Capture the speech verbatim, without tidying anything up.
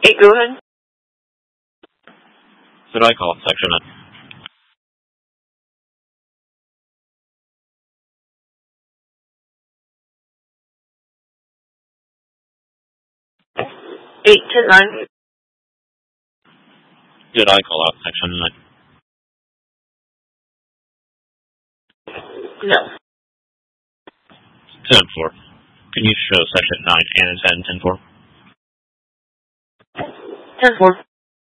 Okay, go ahead. Should I call section nine? Eight to nine. Did I call out section nine? No. ten four. Can you show section nine and ten ten four? ten four.